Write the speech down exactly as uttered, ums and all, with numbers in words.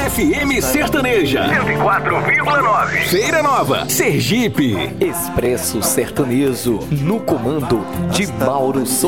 F M Sertaneja cento e quatro vírgula nove. Feira Nova, Sergipe. Expresso Sertanejo, no comando de Mauro Souza.